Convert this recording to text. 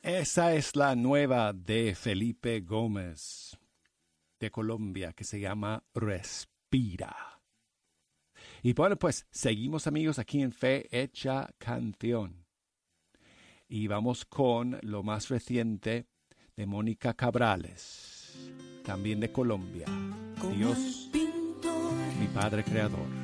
Esa es la nueva de Felipe Gómez, de Colombia, que se llama Respira. Y bueno, pues seguimos amigos aquí en Fe Hecha Canción. Y vamos con lo más reciente de Mónica Cabrales, también de Colombia. Dios, mi Padre Creador.